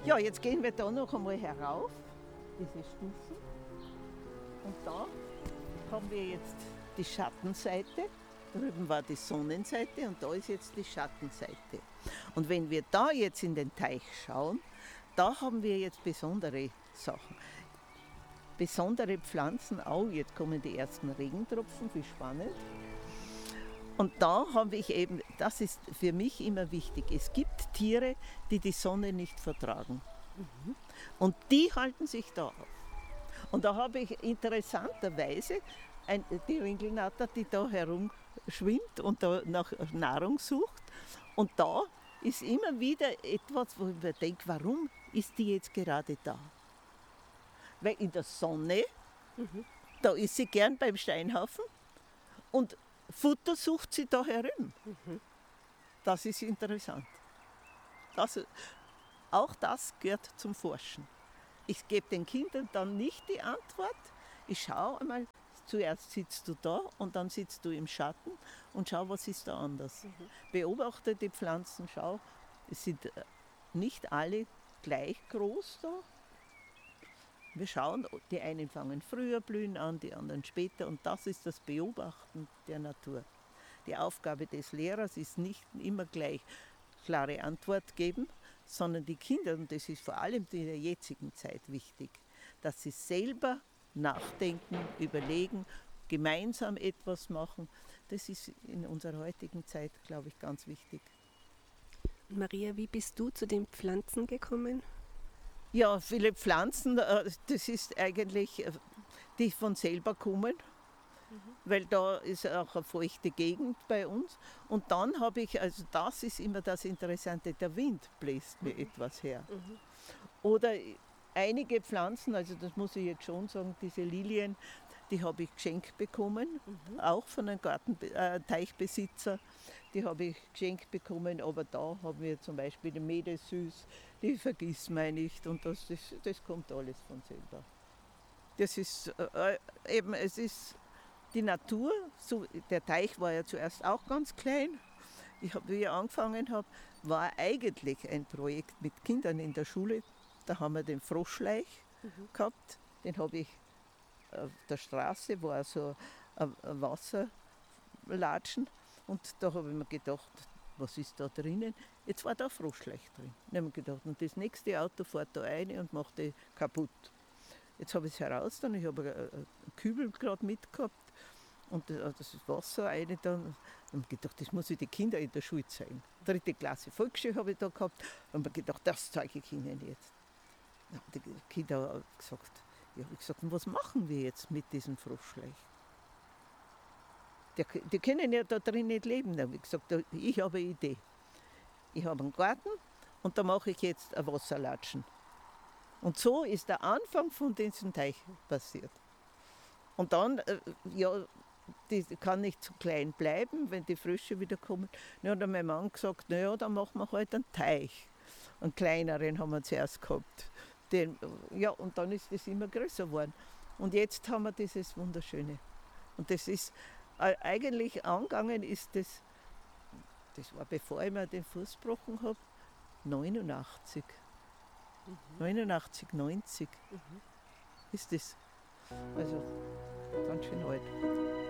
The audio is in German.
Ja, jetzt gehen wir da noch einmal herauf, diese Stufen. Und da haben wir jetzt die Schattenseite. Drüben war die Sonnenseite und da ist jetzt die Schattenseite. Und wenn wir da jetzt in den Teich schauen, da haben wir jetzt besondere Sachen. Besondere Pflanzen auch. Jetzt kommen die ersten Regentropfen, wie spannend. Und da habe ich eben, das ist für mich immer wichtig, es gibt Tiere, die die Sonne nicht vertragen. Und die halten sich da auf. Und da habe ich interessanterweise die Ringelnatter, die da herumschwimmt und da nach Nahrung sucht. Und da ist immer wieder etwas, wo ich mir denke, warum ist die jetzt gerade da? Weil in der Sonne, da ist sie gern beim Steinhaufen und Futter sucht sie da herum. Das ist interessant. Auch das gehört zum Forschen. Ich gebe den Kindern dann nicht die Antwort. Ich schaue einmal, zuerst sitzt du da und dann sitzt du im Schatten und schau, was ist da anders. Beobachte die Pflanzen, schau, es sind nicht alle gleich groß da. Wir schauen, die einen fangen früher blühen an, die anderen später und das ist das Beobachten der Natur. Die Aufgabe des Lehrers ist nicht immer gleich klare Antwort geben, sondern die Kinder, und das ist vor allem in der jetzigen Zeit wichtig, dass sie selber nachdenken, überlegen, gemeinsam etwas machen. Das ist in unserer heutigen Zeit, glaube ich, ganz wichtig. Maria, wie bist du zu den Pflanzen gekommen? Ja, viele Pflanzen, das ist eigentlich, die von selber kommen, weil da ist auch eine feuchte Gegend bei uns. Und dann habe ich, also das ist immer das Interessante, der Wind bläst mir etwas her. Oder einige Pflanzen, also das muss ich jetzt schon sagen, diese Lilien, die habe ich geschenkt bekommen, auch von einem Teichbesitzer. Die habe ich geschenkt bekommen, aber da haben wir zum Beispiel die Medesüß, die vergisst man nicht und das kommt alles von selber. Das ist eben, es ist die Natur, so, der Teich war ja zuerst auch ganz klein. Wie ich angefangen habe, war eigentlich ein Projekt mit Kindern in der Schule. Da haben wir den Froschleich gehabt, den habe ich auf der Straße, war so ein Wasserlatschen und da habe ich mir gedacht, was ist da drinnen? Jetzt war da ein Froschleich drin. Dann habe ich gedacht, und das nächste Auto fährt da rein und macht die kaputt. Jetzt habe ich es heraus, dann ich habe einen Kübel gerade mitgehabt und das Wasser rein. Dann habe ich gedacht, das muss ich die Kinder in der Schule zeigen. 3. Klasse Volksschule habe ich da gehabt und habe gedacht, das zeige ich ihnen jetzt. Dann haben die Kinder gesagt, ja, habe ich gesagt, was machen wir jetzt mit diesem Froschleich? Die können ja da drin nicht leben. Dann habe ich gesagt, ich habe eine Idee. Ich habe einen Garten und da mache ich jetzt ein Wasserlatschen. Und so ist der Anfang von diesem Teich passiert. Und dann, ja, die kann nicht zu klein bleiben, wenn die Frösche wieder kommen. Ja, dann hat mein Mann gesagt, naja, dann machen wir halt einen Teich. Einen kleineren haben wir zuerst gehabt. Ja, und dann ist das immer größer geworden. Und jetzt haben wir dieses Wunderschöne. Und das ist eigentlich angegangen ist das war bevor ich mir den Fuß gebrochen habe, 89. 89, 90 ist das. Also ganz schön alt.